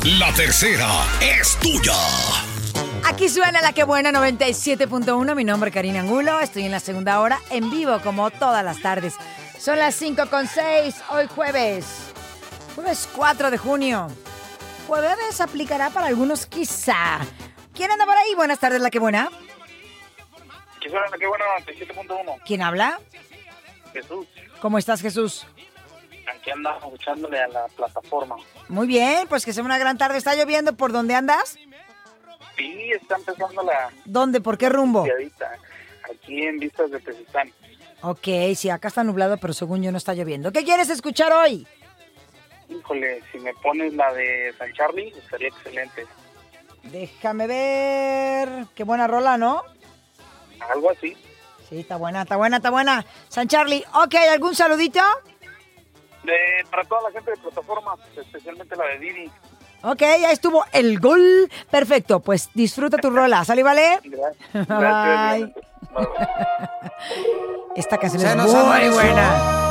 La tercera es tuya. Aquí suena La Que Buena 97.1. Mi nombre es Karina Angulo. Estoy en la segunda hora en vivo como todas las tardes. Son las 5:06. Hoy jueves 4 de junio. Jueves aplicará para algunos quizá. ¿Quién anda por ahí? Buenas tardes, La Que Buena. Aquí suena La Que Buena 97.1. ¿Quién habla? Jesús. ¿Cómo estás, Jesús? Aquí andamos echándole a la plataforma. Muy bien, pues que sea una gran tarde. ¿Está lloviendo por dónde andas? Sí, está empezando la... ¿Dónde? ¿Por qué rumbo? Aquí en Vistas de Tezistán. Ok, sí, acá está nublado, pero según yo no está lloviendo. ¿Qué quieres escuchar hoy? Híjole, si me pones la de San Charlie, estaría excelente. Déjame ver. Qué buena rola, ¿no? Algo así. Sí, está buena. San Charlie, ok, ¿algún saludito? Para toda la gente de plataforma, especialmente la de Didi. Ok, ya estuvo el gol. Perfecto, pues disfruta tu rola. ¿Sale, vale? Gracias. Bye. Bye. Esta canción es muy buena.